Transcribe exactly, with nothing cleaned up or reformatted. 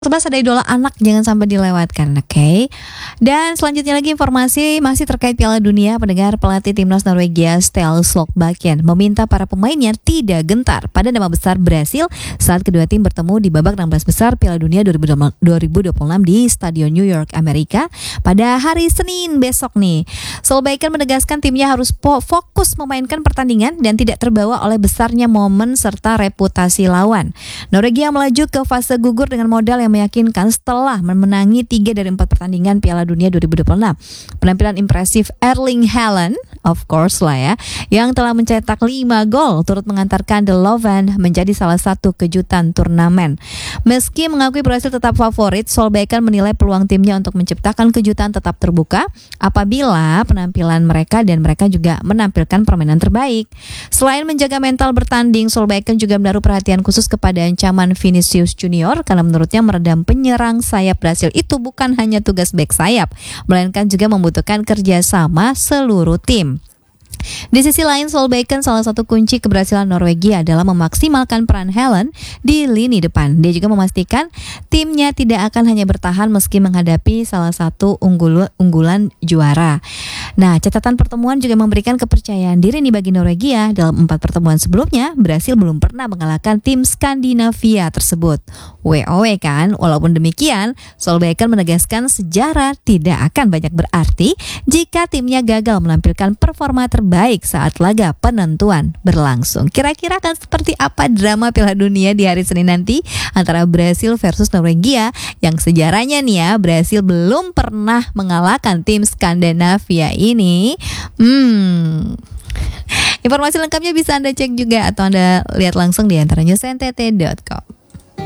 sebelas ada idola anak, jangan sampai dilewatkan, oke? Okay? Dan selanjutnya lagi informasi masih terkait Piala Dunia. Pendengar, pelatih timnas Norwegia Ståle Solbakken meminta para pemainnya tidak gentar pada nama besar Brasil saat kedua tim bertemu di babak enam belas besar Piala Dunia dua ribu dua puluh enam di Stadion New York, Amerika pada hari Senin besok nih. Solbakken menegaskan timnya harus fokus memainkan pertandingan dan tidak terbawa oleh besarnya momen serta reputasi lawan. Norwegia melaju ke fase gugur dengan modal yang meyakinkan setelah memenangi tiga dari empat pertandingan Piala Dunia dua ribu dua puluh enam. Penampilan impresif Erling Haaland, of course lah ya, yang telah mencetak lima gol turut mengantarkan The Löwen menjadi salah satu kejutan turnamen. Meski mengakui Brasil tetap favorit, Solbakken menilai peluang timnya untuk menciptakan kejutan tetap terbuka apabila penampilan mereka dan mereka juga menampilkan permainan terbaik. Selain menjaga mental bertanding, Solbakken juga menaruh perhatian khusus kepada ancaman Vinicius Junior karena menurutnya meredam penyerang sayap Brasil itu bukan hanya tugas bek sayap, melainkan juga membutuhkan kerjasama seluruh tim. Di sisi lain, Solbakken salah satu kunci keberhasilan Norwegia adalah memaksimalkan peran Haaland di lini depan. Dia juga memastikan timnya tidak akan hanya bertahan meski menghadapi salah satu unggul, unggulan juara. Nah, catatan pertemuan juga memberikan kepercayaan diri nih bagi Norwegia. Dalam empat pertemuan sebelumnya, Brasil belum pernah mengalahkan tim Skandinavia tersebut. W O W kan? Walaupun demikian, Solbakken menegaskan sejarah tidak akan banyak berarti jika timnya gagal menampilkan performa terbaik baik saat laga penentuan berlangsung. Kira-kira akan seperti apa drama Piala Dunia di hari Senin nanti antara Brasil versus Norwegia yang sejarahnya nih ya, Brasil belum pernah mengalahkan tim Skandinavia ini. Hmm. Informasi lengkapnya bisa Anda cek juga atau Anda lihat langsung di antara news n t t dot com.